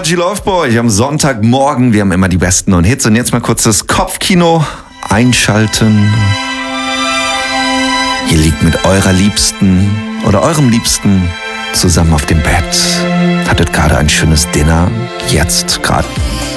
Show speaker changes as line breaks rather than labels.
Energy läuft bei euch am Sonntagmorgen. Wir haben immer die besten und Hits. Und jetzt mal kurz das Kopfkino einschalten. Ihr liegt mit eurer Liebsten oder eurem Liebsten zusammen auf dem Bett. Hattet gerade ein schönes Dinner. Jetzt gerade